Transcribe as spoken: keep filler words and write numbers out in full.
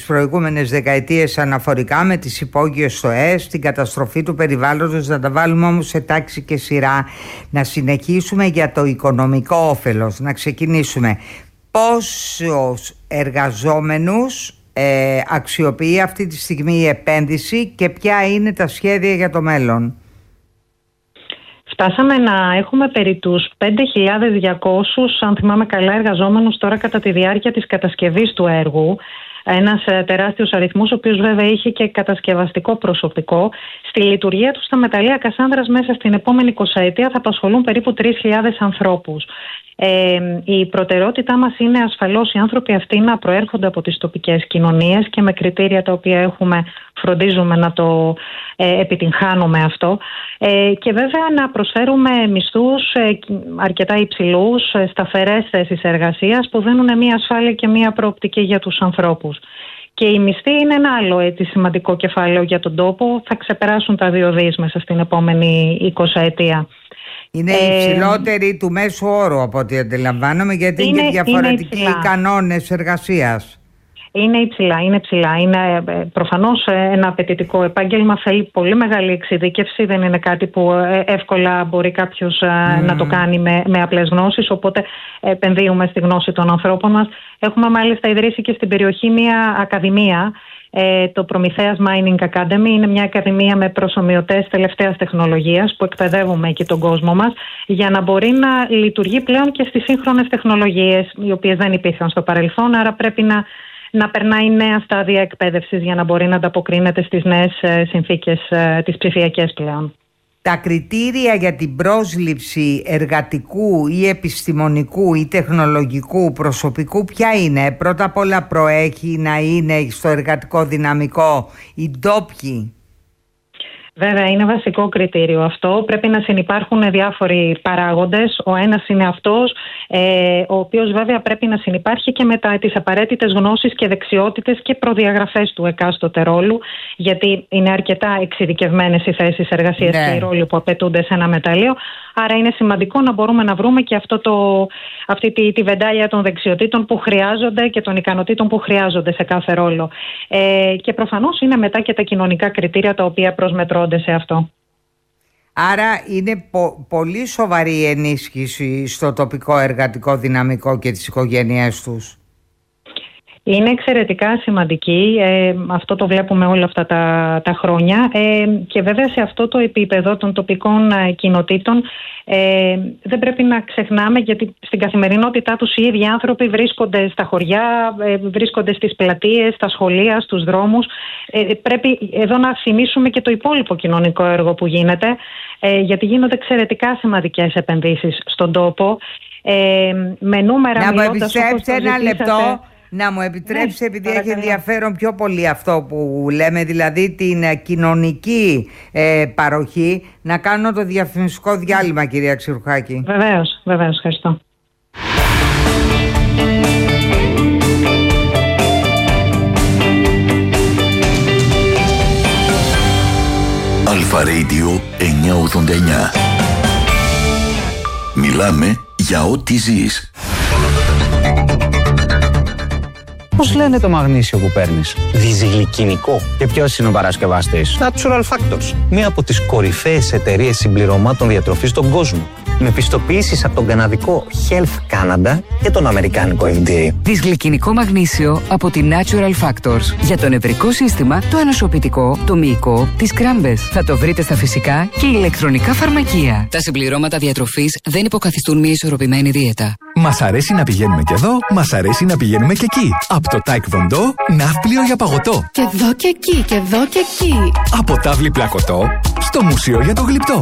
τις προηγούμενες δεκαετίες αναφορικά με τις υπόγειες στοές, την καταστροφή του περιβάλλοντος, να τα βάλουμε όμως σε τάξη και σειρά, να συνεχίσουμε για το οικονομικό όφελος, να ξεκινήσουμε. Πόσους εργαζόμενους ε, αξιοποιεί αυτή τη στιγμή η επένδυση και ποια είναι τα σχέδια για το μέλλον? Φτάσαμε να έχουμε περί τους πέντε χιλιάδες διακόσιους, αν θυμάμαι καλά, εργαζόμενους τώρα κατά τη διάρκεια της κατασκευής του έργου. Ένας τεράστιος αριθμός, ο οποίος βέβαια είχε και κατασκευαστικό προσωπικό. Στη λειτουργία του στα μεταλλεία Κασάνδρας μέσα στην επόμενη εικοσαετία θα απασχολούν περίπου τρεις χιλιάδες ανθρώπους. Ε, η προτεραιότητά μας είναι ασφαλώς οι άνθρωποι αυτοί να προέρχονται από τις τοπικές κοινωνίες και με κριτήρια τα οποία έχουμε φροντίζουμε να το ε, επιτυγχάνουμε αυτό ε, και βέβαια να προσφέρουμε μισθούς ε, αρκετά υψηλούς, ε, σταθερές θέσεις εργασίας που δίνουν μια ασφάλεια και μια προοπτική για τους ανθρώπους. Και η μισθή είναι ένα άλλο έτσι σημαντικό κεφάλαιο για τον τόπο, θα ξεπεράσουν τα δύο δις μέσα στην επόμενη εικοσαετία. Είναι ε, υψηλότερη του μέσου όρου από ό,τι αντιλαμβάνομαι, γιατί είναι, είναι διαφορετικοί είναι οι κανόνες εργασίας. Είναι υψηλά, είναι υψηλά. Είναι προφανώς ένα απαιτητικό επάγγελμα, θέλει πολύ μεγάλη εξειδίκευση, δεν είναι κάτι που εύκολα μπορεί κάποιος mm. να το κάνει με, με απλές γνώσεις, οπότε επενδύουμε στη γνώση των ανθρώπων μας. Έχουμε μάλιστα ιδρύσει και στην περιοχή μια ακαδημία, το Προμηθέας Mining Academy. Είναι μια ακαδημία με προσομοιωτές τελευταίας τεχνολογίας που εκπαιδεύουμε εκεί τον κόσμο μας για να μπορεί να λειτουργεί πλέον και στις σύγχρονες τεχνολογίες, οι οποίες δεν υπήρχαν στο παρελθόν, άρα πρέπει να, να περνάει νέα στάδια εκπαίδευσης για να μπορεί να ανταποκρίνεται στις νέες συνθήκες τις ψηφιακές πλέον. Τα κριτήρια για την πρόσληψη εργατικού ή επιστημονικού ή τεχνολογικού προσωπικού ποια είναι? Πρώτα απ' όλα προέχει να είναι στο εργατικό δυναμικό οι ντόπιοι. Βέβαια, είναι βασικό κριτήριο αυτό. Πρέπει να συνυπάρχουν διάφοροι παράγοντες. Ο ένας είναι αυτός, ε, ο οποίος βέβαια πρέπει να συνυπάρχει και με τα, τις απαραίτητες γνώσεις και δεξιότητες και προδιαγραφές του εκάστοτε ρόλου, γιατί είναι αρκετά εξειδικευμένες οι θέσεις εργασίας ναι. και οι ρόλοι που απαιτούνται σε ένα μεταλλείο. Άρα είναι σημαντικό να μπορούμε να βρούμε και αυτό το, αυτή τη, τη βεντάλια των δεξιοτήτων που χρειάζονται και των ικανοτήτων που χρειάζονται σε κάθε ρόλο. Ε, και προφανώς είναι μετά και τα κοινωνικά κριτήρια τα οποία προσμετρώνται σε αυτό. Άρα είναι πο- πολύ σοβαρή η ενίσχυση στο τοπικό εργατικό δυναμικό και τις οικογένειές τους. Είναι εξαιρετικά σημαντική, ε, αυτό το βλέπουμε όλα αυτά τα, τα χρόνια ε, και βέβαια σε αυτό το επίπεδο των τοπικών ε, κοινοτήτων ε, δεν πρέπει να ξεχνάμε, γιατί στην καθημερινότητά τους οι ίδιοι άνθρωποι βρίσκονται στα χωριά, ε, βρίσκονται στις πλατείες, στα σχολεία, στους δρόμους. Ε, πρέπει εδώ να θυμίσουμε και το υπόλοιπο κοινωνικό έργο που γίνεται, ε, γιατί γίνονται εξαιρετικά σημαντικές επενδύσεις στον τόπο ε, με νούμερα. Να μου επιστρέψετε ένα λεπτό. Να μου επιτρέψει, ναι, επειδή έχει ενδιαφέρον πιο πολύ αυτό που λέμε, δηλαδή την κοινωνική ε, παροχή, να κάνω το διαφημιστικό διάλειμμα, κυρία Ξηρουχάκη. Βεβαίως, βεβαίως, ευχαριστώ. Αλφα Radio εννιακόσια ογδόντα εννιά. Μιλάμε για ό,τι ζεις. Πώς λένε το μαγνήσιο που παίρνεις? Διζυγλικινικό. Και ποιος είναι ο παρασκευαστής? Natural Factors. Μία από τις κορυφαίες εταιρείες συμπληρωμάτων διατροφής στον κόσμο. Με πιστοποιήσεις από τον καναδικό Health Canada και τον αμερικάνικο F D A. Δυσγλικινικό μαγνήσιο από τη Natural Factors. Για το νευρικό σύστημα, το ανοσοποιητικό, το μυϊκό, τις κράμπες. Θα το βρείτε στα φυσικά και ηλεκτρονικά φαρμακεία. Τα συμπληρώματα διατροφής δεν υποκαθιστούν μια ισορροπημένη δίαιτα. Μας αρέσει να πηγαίνουμε και εδώ, μας αρέσει να πηγαίνουμε και εκεί. Από το Taekwondo, ναύπλιο για παγωτό. Και εδώ και εκεί, και εδώ και εκεί. Από τάβλη πλακωτό, στο μουσείο για το γλυπτό.